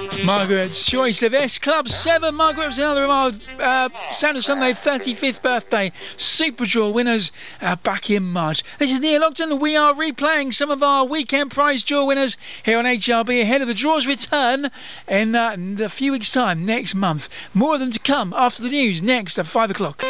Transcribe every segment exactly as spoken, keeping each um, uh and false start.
Margaret's Choice of S Club seven. Margaret was another of our uh, Sound of Sunday thirty-fifth birthday Super Draw winners uh, back in March. This is Neil Ogden. We are replaying some of our weekend prize draw winners here on H R B ahead of the draw's return in, uh, in a few weeks' time next month. More of them to come after the news next at five o'clock.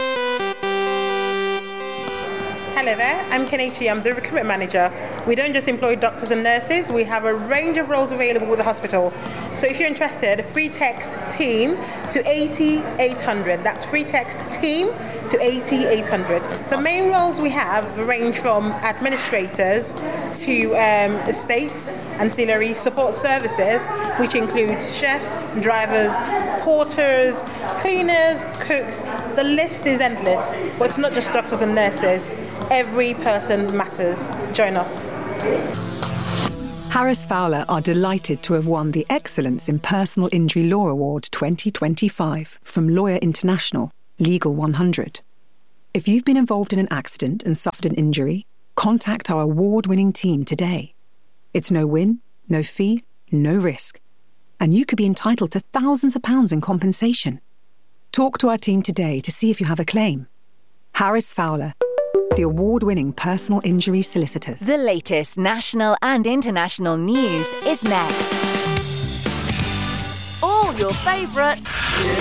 Hello there, I'm Kenichi, I'm the recruitment manager. We don't just employ doctors and nurses, we have a range of roles available with the hospital. So if you're interested, free text TEAM to eighty eight hundred. That's free text TEAM to eighty eight hundred. The main roles we have range from administrators to um, estates, ancillary support services, which includes chefs, drivers, porters, cleaners, cooks. The list is endless, but it's not just doctors and nurses. Every person matters. Join us. Harris Fowler are delighted to have won the Excellence in Personal Injury Law Award twenty twenty-five from Lawyer International, Legal one hundred. If you've been involved in an accident and suffered an injury, contact our award-winning team today. It's no win, no fee, no risk. And you could be entitled to thousands of pounds in compensation. Talk to our team today to see if you have a claim. Harris Fowler, the award-winning personal injury solicitors. The latest national and international news is next. All your favourites